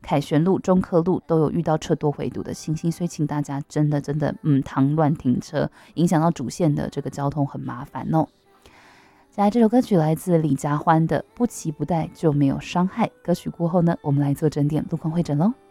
凯旋路、中客路都有遇到车多回堵的情形，所以请大家真的唐乱停车，影响到主线的这个交通很麻烦哦。接下来这首歌曲来自李佳欢的《不期不待就没有伤害》，歌曲过后呢，我们来做整点路况会诊喽。